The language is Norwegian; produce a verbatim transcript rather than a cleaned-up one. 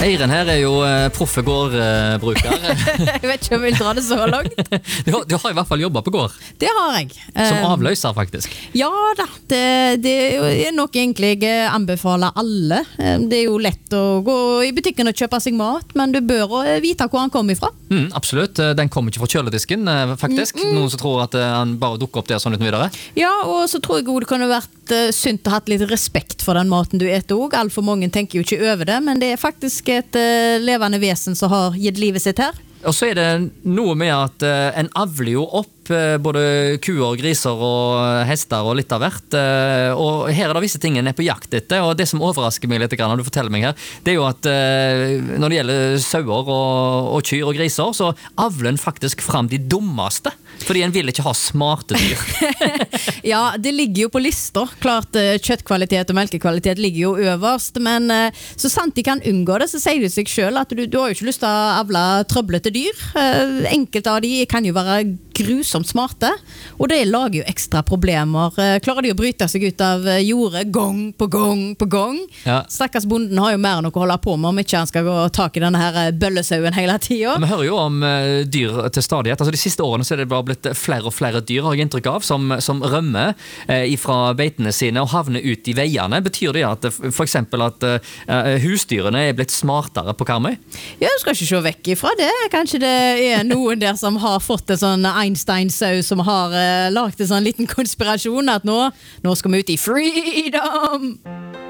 Eiren her er jo eh, proffe gårdbruker. Jeg vet ikke om jeg vil dra det så langt. Du har, du har i hvert fall jobbet på gård. Det har jeg. Som Um, avløser, faktisk. Ja da, det, det er nok egentlig jeg anbefaler alle. Um, Det er jo lett å gå i butikken og kjøpe seg mat, men du bør også vite hvor han kommer ifra. Mm, absolutt. Den kommer ikke fra kjøledisken, eh, faktisk. Mm, mm. Noen som tror at eh, han bare dukker opp der sånn uten videre. Ja, og så tror jeg også det kunne vært uh, synd å ha litt respekt for den maten du eter også. Alt for mange tenker jo ikke over det, men det er faktisk et uh, levende vesen som har gitt livet sitt her. Og så er det noe med at eh, en avler jo opp eh, både kuer, griser og hester og litt av hvert. Eh, og her er det visse ting en er på jakt etter, og det som overrasker meg litt grann, når du forteller meg her, det er jo at eh, når det gjelder sauer og, og kyr og griser, så avler en faktisk fram de dummeste, fordi en vil ikke ha smarte dyr. Ja, det ligger jo på lister. Klart eh, kjøttkvalitet og melkekvalitet ligger jo øverst, men eh, så sant de kan unngå det, så sier det seg selv at du, du har jo ikke lyst til å avle trøblete dyr. Uh, enkelte av de kan jo være grusomt smarte, og det lager jo ekstra problemer. Uh, klarer de å bryte seg ut av uh, jordet gang på gang på gang? Ja. Stakkars bonden har jo mer enn noe å holde på med om ikke han skal gå tak i denne her uh, bøllesauen hele tiden. Vi hører jo om uh, dyr til stadighet. Altså, de siste årene så er det bare blitt flere og flere dyr, har jeg inntrykk av, som, som rømmer uh, fra beitene sine og havner ut i veiene. Betyr det at uh, for eksempel at uh, husdyrene er blitt smartere på Karmøy? Ja, du skal ikke se vekk ifra det. Kanskje det er noen der som har fått en sånn Einstein-sau som har uh, lagt en sånn liten konspirasjon at nå, nå skal vi ut i freedom!